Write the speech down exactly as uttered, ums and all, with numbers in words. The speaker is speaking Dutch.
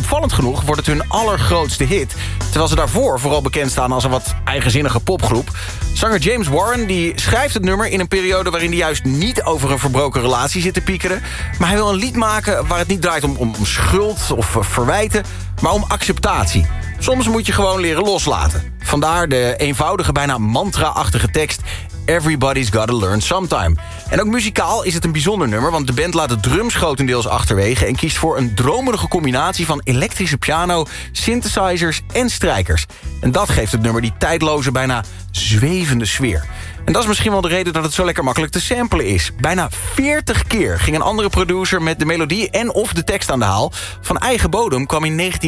opvallend genoeg wordt het hun allergrootste hit, terwijl ze daarvoor vooral bekend staan als een wat eigenzinnige popgroep. Zanger James Warren die schrijft het nummer in een periode waarin hij juist niet over een verbroken relatie zit te piekeren, maar hij wil een lied maken waar het niet draait om, om, om schuld of uh, verwijten, maar om acceptatie. Soms moet je gewoon leren loslaten. Vandaar de eenvoudige, bijna mantra-achtige tekst Everybody's Gotta Learn Sometime. En ook muzikaal is het een bijzonder nummer, want de band laat de drums grotendeels achterwege en kiest voor een dromerige combinatie van elektrische piano, synthesizers en strijkers. En dat geeft het nummer die tijdloze, bijna zwevende sfeer. En dat is misschien wel de reden dat het zo lekker makkelijk te samplen is. Bijna veertig keer ging een andere producer met de melodie en of de tekst aan de haal. Van eigen bodem kwam in negentien